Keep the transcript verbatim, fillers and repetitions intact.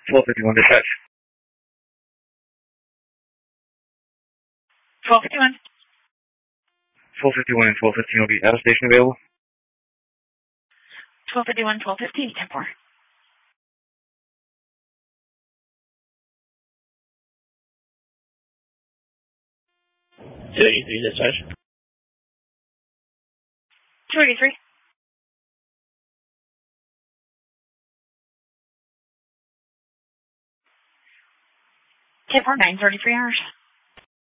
twelve fifty-one dispatch. twelve fifty-one. twelve fifty-one and twelve fifteen will be out of station available. twelve fifty-one, twelve fifteen, ten four. two eighty-three dispatch. two eighty-three. ten four, nine thirty-three hours.